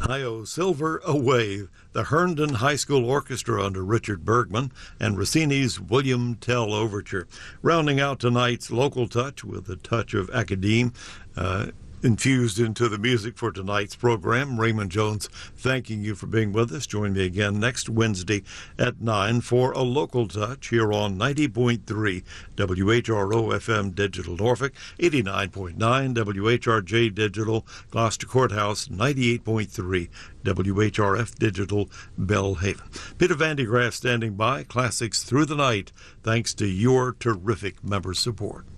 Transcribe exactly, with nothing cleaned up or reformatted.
Io Silver Away, the Herndon High School Orchestra under Richard Bergman, and Rossini's William Tell Overture. Rounding out tonight's local touch with a touch of academe, uh, infused into the music for tonight's program. Raymond Jones thanking you for being with us. Join me again next Wednesday at nine for a local touch here on ninety point three W H R O F M Digital Norfolk, eighty-nine point nine W H R J Digital Gloucester Courthouse, ninety-eight point three W H R F Digital Belhaven. Peter Vandegraff standing by. Classics through the night thanks to your terrific member support.